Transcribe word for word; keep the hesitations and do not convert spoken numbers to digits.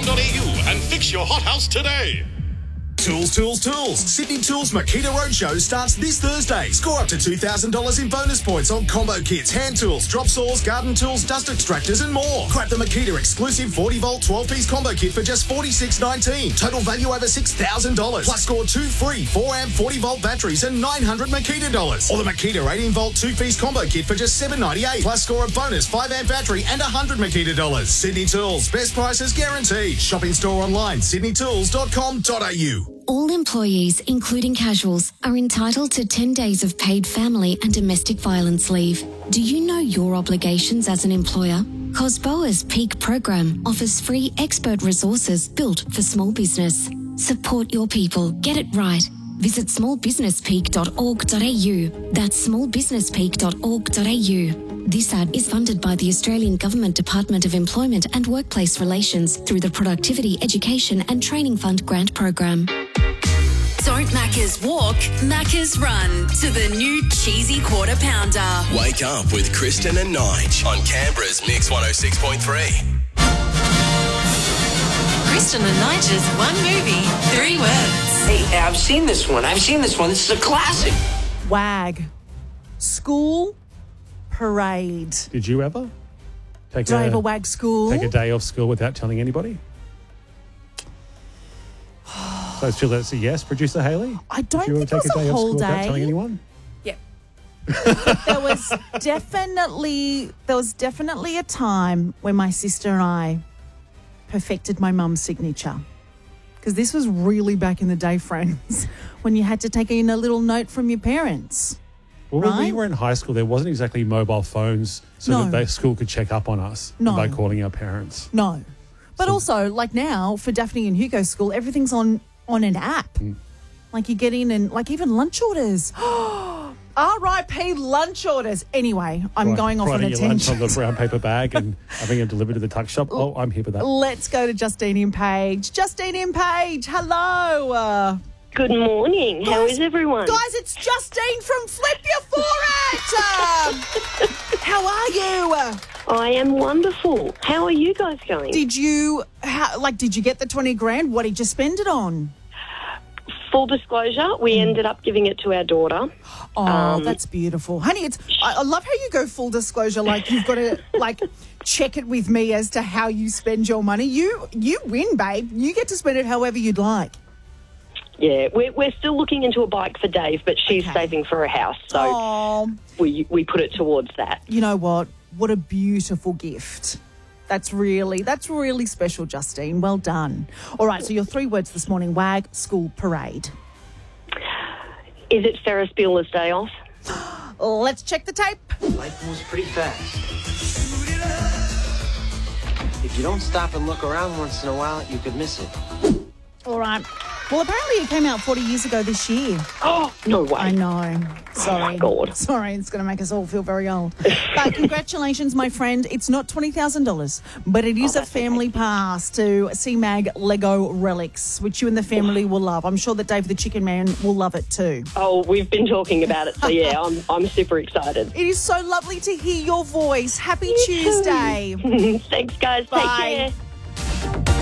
com dot a u and fix your hothouse today. Tools, tools, tools. Sydney Tools Makita Roadshow starts this Thursday. Score up to two thousand dollars in bonus points on combo kits, hand tools, drop saws, garden tools, dust extractors and more. Grab the Makita exclusive forty volt twelve piece combo kit for just forty-six nineteen. Total value over six thousand dollars. Plus score two free four amp forty volt batteries and nine hundred Makita dollars. Or the Makita eighteen volt two piece combo kit for just seven ninety-eight. Plus score a bonus five amp battery and one hundred Makita dollars. Sydney Tools. Best prices guaranteed. Shop in store online. sydney tools dot com dot a u. All employees, including casuals, are entitled to ten days of paid family and domestic violence leave. Do you know your obligations as an employer? COSBOA's Peak program offers free expert resources built for small business. Support your people. Get it right. Visit small business peak dot org dot a u. That's small business peak dot org dot a u. This ad is funded by the Australian Government Department of Employment and Workplace Relations through the Productivity, Education and Training Fund grant program. Don't Macca's walk, Macca's run to the new cheesy quarter pounder. Wake up with Kristen and Nige on Canberra's Mix one oh six point three. Kristen and Nige's one movie, three words. Hey, I've seen this one. I've seen this one. This is a classic. WAG. School parade. Did you ever take Did I a, ever WAG school? take a day off school without telling anybody? So I feel that's a yes, Producer Hayley? I don't Did you ever think it take was a day a off whole school without day. telling anyone? Yep. There was definitely there was definitely a time when my sister and I perfected my mum's signature. Because this was really back in the day, friends, when you had to take in a little note from your parents. Well, when we Right? were in high school, there wasn't exactly mobile phones so No. that the school could check up on us No. by calling our parents. No. But also, like now, for Daphne and Hugo's school, everything's on, on an app. Mm. Like you get in and, like even lunch orders. R I P lunch orders. Anyway, I'm Right, going off on a writing your lunch on tangent. the brown paper bag and having it delivered to the tuck shop. Oh, I'm here for that. Let's go to Justine in Page. Justine in Page, hello. Uh, Good morning. How Guys- is everyone? guys, it's Justine from Flip Your For It. Um, how are you? Uh, I am wonderful. How are you guys going? Did you, how, like, did you get the twenty grand? What did you spend it on? Full disclosure, we ended up giving it to our daughter. Oh, Um, that's beautiful. Honey, it's I, I love how you go full disclosure, like you've got to like check it with me as to how you spend your money. You you win, babe. You get to spend it however you'd like. Yeah, we're, we're still looking into a bike for Dave, but she's Okay. saving for a house, so Oh, we we put it towards that. you know what? What a beautiful gift. That's really, that's really special, Justine. Well done. All right, so your three words this morning, WAG, school, parade. Is it Ferris Bueller's Day Off? Let's check the tape. Life moves pretty fast. If you don't stop and look around once in a while, you could miss it. All right. Well, apparently it came out forty years ago this year. Oh, no way. I know. Sorry. Oh, God. Sorry, it's going to make us all feel very old. But congratulations, my friend. It's not twenty thousand dollars, but it is Oh, a that's family pass to C MAG Lego Relics, which you and the family will love. I'm sure that Dave the Chicken Man will love it too. Oh, we've been talking about it, so yeah, I'm I'm super excited. It is so lovely to hear your voice. Happy You too. Tuesday. Thanks, guys. Bye. Take care.